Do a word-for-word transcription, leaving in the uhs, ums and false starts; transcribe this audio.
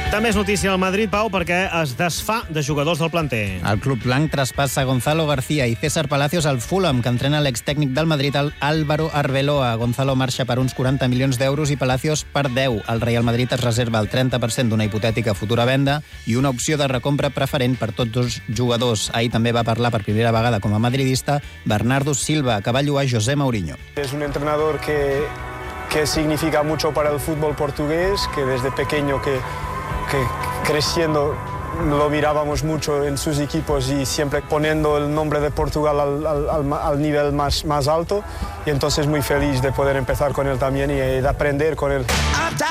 També és notícia al Madrid, Pau, perquè es desfà de jugadors del planter. El club blanc traspassa Gonzalo García i César Palacios al Fulham, que entrena l'extècnic del Madrid, el Álvaro Arbeloa. Gonzalo marxa per uns quaranta milions d'euros i Palacios per deu. El Real Madrid es reserva el trenta per cent d'una hipotètica futura venda i una opció de recompra preferent per tots dos jugadors. Ahir també va parlar per primera vegada com a madridista Bernardo Silva, que va lloar José Mourinho. Es un entrenador que, que significa mucho para el fútbol portugués, que desde pequeño que que creciendo lo mirábamos mucho en sus equipos y siempre poniendo el nombre de Portugal al, al, al nivel más, más alto, y entonces muy feliz de poder empezar con él también y de aprender con él.